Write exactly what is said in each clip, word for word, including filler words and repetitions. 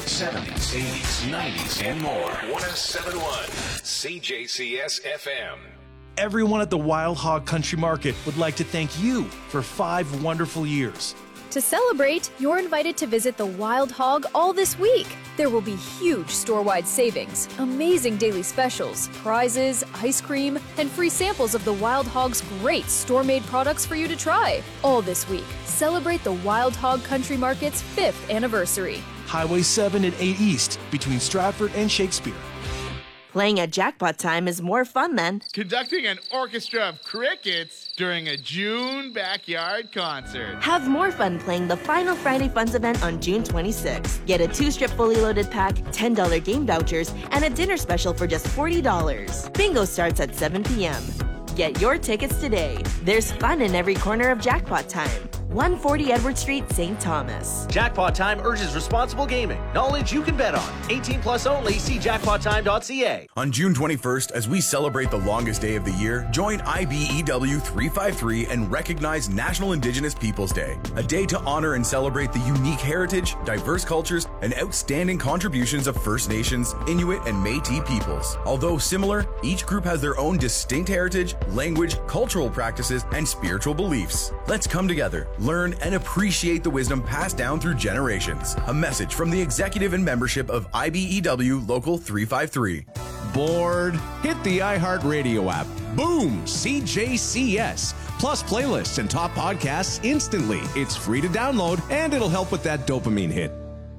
seventies, eighties, nineties, and more. one oh seven point one C J C S F M. Everyone at the Wild Hog Country Market would like to thank you for five wonderful years. To celebrate, you're invited to visit the Wild Hog all this week. There will be huge store-wide savings, amazing daily specials, prizes, ice cream, and free samples of the Wild Hog's great store-made products for you to try. All this week, celebrate the Wild Hog Country Market's fifth anniversary. Highway seven and eight East, between Stratford and Shakespeare. Playing at Jackpot Time is more fun than conducting an orchestra of crickets during a June backyard concert. Have more fun playing the final Friday Funds event on June twenty-sixth. Get a two-strip fully loaded pack, ten dollars game vouchers, and a dinner special for just forty dollars. Bingo starts at seven p.m. Get your tickets today. There's fun in every corner of Jackpot Time. one forty Edward Street, Saint Thomas. Jackpot Time urges responsible gaming. Knowledge you can bet on. eighteen plus only. See jackpot time dot c a. On June twenty-first, as we celebrate the longest day of the year, join I B E W three fifty-three and recognize National Indigenous Peoples Day, a day to honor and celebrate the unique heritage, diverse cultures, and outstanding contributions of First Nations, Inuit, and Métis peoples. Although similar, each group has their own distinct heritage, language, cultural practices, and spiritual beliefs. Let's come together, learn, and appreciate the wisdom passed down through generations. A message from the executive and membership of I B E W Local three fifty-three. Bored? Hit the iHeartRadio app. Boom! C J C S. Plus playlists and top podcasts instantly. It's free to download, and it'll help with that dopamine hit.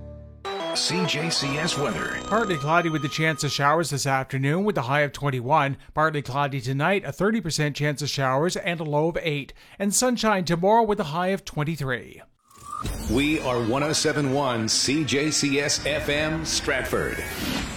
C J C S weather. Partly cloudy with a chance of showers this afternoon with a high of twenty-one. Partly cloudy tonight, a thirty percent chance of showers and a low of eight. And sunshine tomorrow with a high of twenty-three. We are one oh seven point one C J C S F M Stratford.